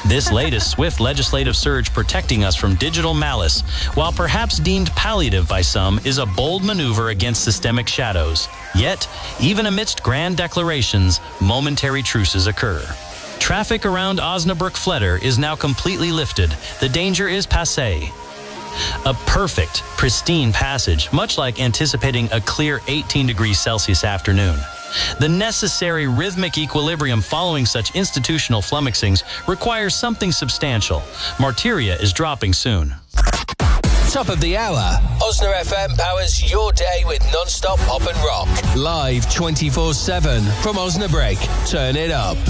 This latest swift legislative surge protecting us from digital malice, while perhaps deemed palliative by some, is a bold maneuver against systemic shadows. Yet, even amidst grand declarations, momentary truces occur. Traffic around Osnabrück-Fleder is now completely lifted. The danger is passé. A perfect, pristine passage, much like anticipating a clear 18 degrees Celsius afternoon. The necessary rhythmic equilibrium following such institutional flummoxings requires something substantial. Martyria is dropping soon. Top of the hour. Osna FM powers your day with non-stop pop and rock. Live 24/7 from Osnabrück. Turn it up.